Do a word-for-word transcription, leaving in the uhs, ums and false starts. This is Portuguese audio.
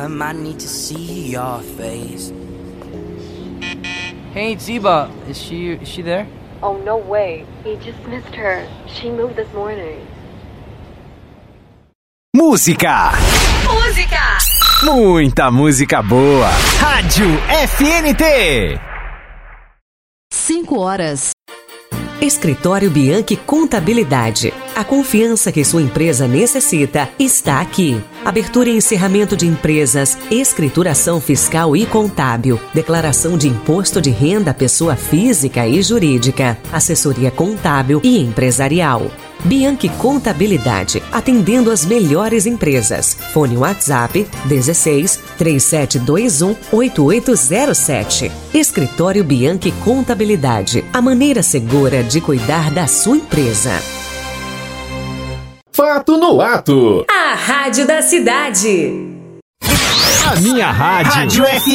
I might need to see your face. Hey, Ziba, is she is she there? Oh, no way. He just missed her. She moved this morning. Música! Música! Muita música boa! Rádio F N T! Cinco horas. Escritório Bianchi Contabilidade. A confiança que sua empresa necessita está aqui. Abertura e encerramento de empresas, escrituração fiscal e contábil, declaração de imposto de renda à pessoa física e jurídica, assessoria contábil e empresarial. Bianchi Contabilidade, atendendo as melhores empresas. Fone WhatsApp dezesseis, três sete dois um, oito oito zero sete. Escritório Bianchi Contabilidade, a maneira segura de cuidar da sua empresa. Fato no Ato. A Rádio da Cidade. A minha rádio. Rádio F